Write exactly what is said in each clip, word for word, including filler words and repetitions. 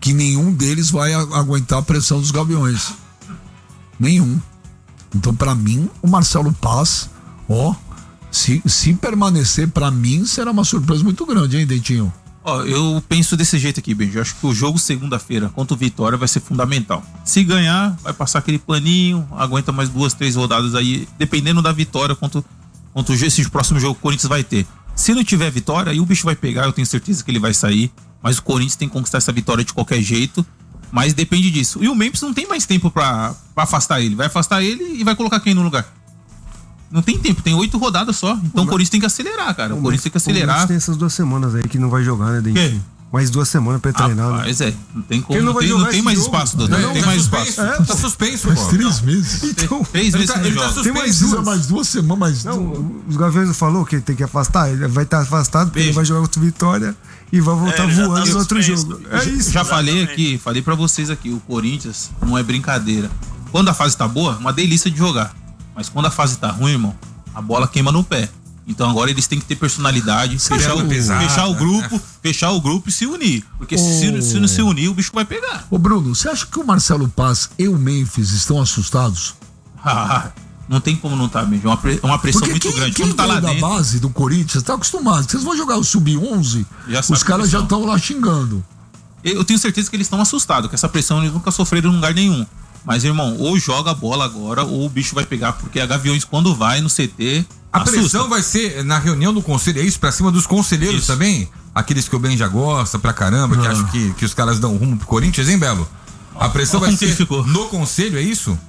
que nenhum deles vai a, aguentar a pressão dos Gaviões. Nenhum. Então, pra mim, o Marcelo Paz, ó, se, se permanecer, pra mim, será uma surpresa muito grande, hein, Dentinho? Ó, eu penso desse jeito aqui, Benji. Eu acho que o jogo segunda-feira contra o Vitória vai ser fundamental. Se ganhar, vai passar aquele paninho, aguenta mais duas, três rodadas aí, dependendo da vitória contra, contra esse próximo jogo que o Corinthians vai ter. Se não tiver vitória, aí o bicho vai pegar, eu tenho certeza que ele vai sair. Mas o Corinthians tem que conquistar essa vitória de qualquer jeito. Mas depende disso. E o Memphis não tem mais tempo pra, pra afastar ele. Vai afastar ele e vai colocar quem no lugar? Não tem tempo, tem oito rodadas só. Então o Corinthians tem que acelerar, cara. O, o Corinthians tem que acelerar. Tem essas duas semanas aí que não vai jogar, né, Dentinho? Mais duas semanas pra treinar. Mas né? é, não tem como. Não, não tem, não tem mais jogo. Espaço, Dodô. Não, não tem tá mais suspenso, espaço. É, tá suspenso, Faz três meses. Então, três meses tá, que tá joga. Tem mais duas, mais duas semanas, mais não, os Gaviões não falou que tem que afastar? Ele vai estar afastado porque Beijo. ele vai jogar contra o Vitória e vai voltar é, voando tá no outro jogo. É isso. Já falei aqui, falei pra vocês aqui, o Corinthians não é brincadeira. Quando a fase tá boa, uma delícia de jogar. Mas quando a fase tá ruim, irmão, a bola queima no pé. Então agora eles têm que ter personalidade, fechar o, pesado, fechar o grupo, né? fechar o grupo e se unir. Porque oh. se, se não se unir, o bicho vai pegar. Ô Bruno, você acha que o Marcelo Paz e o Memphis estão assustados? Ah, não tem como não estar, tá, mesmo. É uma, pre, uma pressão Porque muito quem, grande. Quem Quando tá lá da dentro, base do Corinthians tá acostumado. Vocês vão jogar o sub onze, os caras já estão lá xingando. Eu tenho certeza que eles estão assustados, que essa pressão eles nunca sofreram em lugar nenhum. Mas, irmão, ou joga a bola agora, ou o bicho vai pegar, porque a Gaviões, quando vai no C T. A assusta. pressão vai ser na reunião do conselho, é isso? Pra cima dos conselheiros isso. também? Aqueles que o Ben já gosta pra caramba, ah. que acham que, que os caras dão rumo pro Corinthians, hein, Belo? A pressão vai ser no conselho, é isso?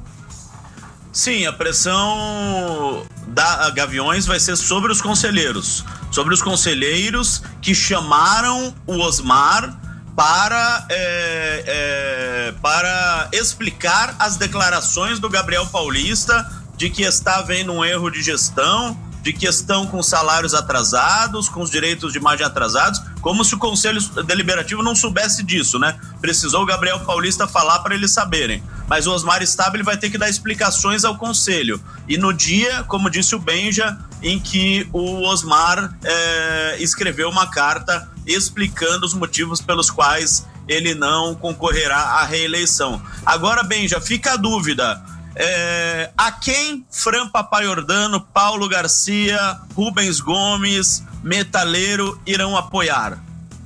Sim, a pressão da Gaviões vai ser sobre os conselheiros. Sobre os conselheiros que chamaram o Osmar para, é, é, para explicar as declarações do Gabriel Paulista de que está havendo um erro de gestão, de que estão com salários atrasados, com os direitos de imagem atrasados, como se o Conselho Deliberativo não soubesse disso, né? Precisou o Gabriel Paulista falar para eles saberem. Mas o Osmar Stabile vai ter que dar explicações ao Conselho. E no dia, como disse o Benja, em que o Osmar é, escreveu uma carta explicando os motivos pelos quais ele não concorrerá à reeleição. Agora, Benja, fica a dúvida. É, a quem Fran Papaiordano, Paulo Garcia, Rubens Gomes, Metaleiro irão apoiar?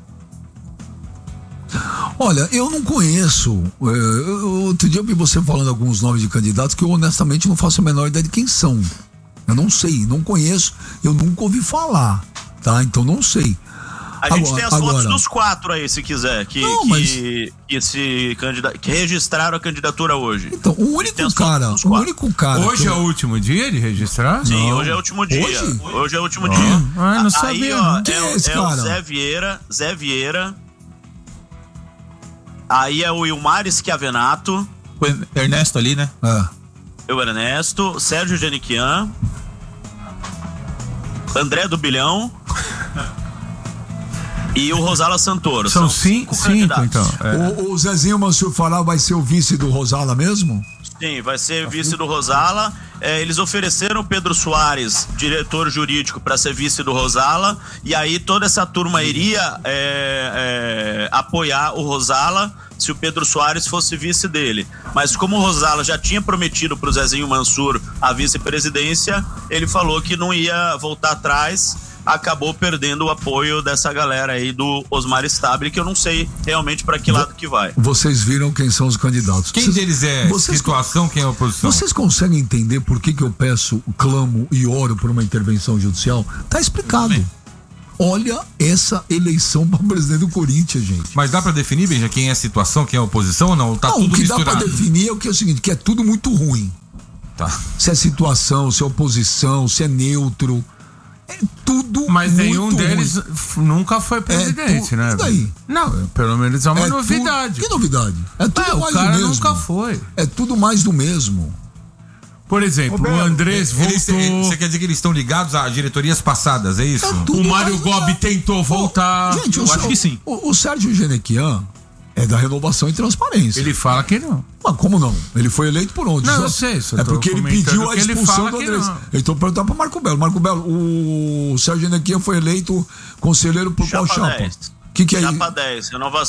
Olha, eu não conheço. É, eu, outro dia eu vi você falando alguns nomes de candidatos que eu honestamente não faço a menor ideia de quem são. Eu não sei, não conheço, eu nunca ouvi falar, tá? Então não sei. A gente agora, tem as agora... fotos dos quatro aí, se quiser, que, não, mas... que, que, se candida... que registraram a candidatura hoje. Então, o único cara, o único cara... Hoje eu... é o último dia de registrar? Sim, não. hoje é o último dia. Hoje, hoje é o último ah. dia. Ah, não sabia. Aí, ó, Quem é, é esse é cara? o Zé Vieira, Zé Vieira. Aí é o Ilmar Schiavenato. O Ernesto ali, né? É. O Ernesto, Sérgio Geniquian, André do Bilhão e o Rosala Santoro. São, São cinco, cinco, cinco então. É. O, o Zezinho Mansur falar vai ser o vice do Rosala mesmo? Sim, vai ser vice do Rosala. É, eles ofereceram o Pedro Soares, diretor jurídico, para ser vice do Rosala. E aí toda essa turma iria é, é, apoiar o Rosala se o Pedro Soares fosse vice dele. Mas como o Rosala já tinha prometido para o Zezinho Mansur a vice-presidência, ele falou que não ia voltar atrás. Acabou perdendo o apoio dessa galera aí do Osmar Stabile, que eu não sei realmente para que lado que vai. Vocês viram quem são os candidatos. Quem vocês, deles é vocês, situação, quem é oposição? Vocês conseguem entender por que que eu peço, clamo e oro por uma intervenção judicial? Tá explicado. Olha essa eleição para presidente do Corinthians, gente. Mas dá para definir, Benja, quem é a situação, quem é a oposição ou não? Tá não, tudo o que misturado. dá para definir é o que é o seguinte, que é tudo muito ruim. Tá. Se é situação, se é oposição, se é neutro. É tudo. Mas muito nenhum deles ruim. Nunca foi presidente, é tu, né? E daí? Não, pelo menos é uma é novidade. Tu, que novidade? É tudo ah, mais o cara do mesmo. nunca foi. É tudo mais do mesmo. Por exemplo, Ô, Belo, o Andrés voltou. Eles, você quer dizer que eles estão ligados a diretorias passadas, é isso? É o Mário Gobi tentou voltar. Gente, eu o, acho que sim. O, o Sérgio Genequian é da Renovação e Transparência. Ele fala que não. Mas como não? Ele foi eleito por onde? Não, Só... eu sei. Só é porque ele pediu a expulsão do Andrés. Então perguntar para Marco Belo. Marco Belo, o Sérgio Genequian foi eleito conselheiro por qual chapa? dez. Que que é chapa dez, Renovação